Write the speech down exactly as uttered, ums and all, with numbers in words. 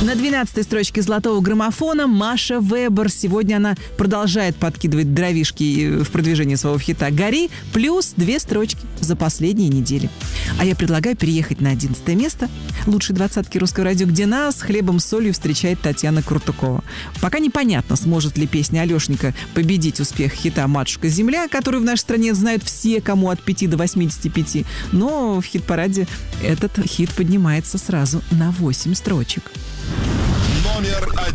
На двенадцатой строчке золотого граммофона Маша Вебер. Сегодня она продолжает подкидывать дровишки в продвижении своего хита «Гори», плюс две строчки за последние недели. А я предлагаю переехать на одиннадцатое место лучшей двадцатки русского радио, где нас с хлебом с солью встречает Татьяна Куртукова. Пока непонятно, сможет ли песня Алешника победить успех хита «Матушка-земля», который в нашей стране знают все, кому от пяти до восьмидесяти пяти, но в хит-параде этот хит поднимается сразу на восемь строчек. Номер один.